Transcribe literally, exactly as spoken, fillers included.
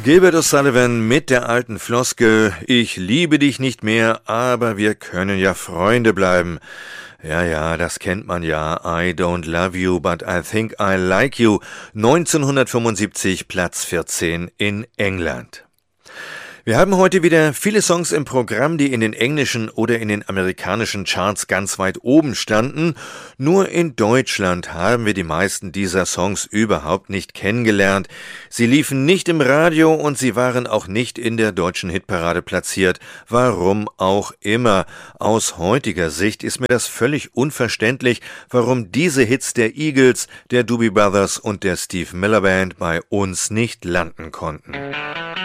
Gilbert O'Sullivan mit der alten Floskel, ich liebe dich nicht mehr, aber wir können ja Freunde bleiben. Ja, ja, das kennt man ja. I don't love you, but I think I like you. neunzehnhundertfünfundsiebzig, Platz vierzehn in England. Wir haben heute wieder viele Songs im Programm, die in den englischen oder in den amerikanischen Charts ganz weit oben standen. Nur in Deutschland haben wir die meisten dieser Songs überhaupt nicht kennengelernt. Sie liefen nicht im Radio und sie waren auch nicht in der deutschen Hitparade platziert. Warum auch immer. Aus heutiger Sicht ist mir das völlig unverständlich, warum diese Hits der Eagles, der Doobie Brothers und der Steve Miller Band bei uns nicht landen konnten.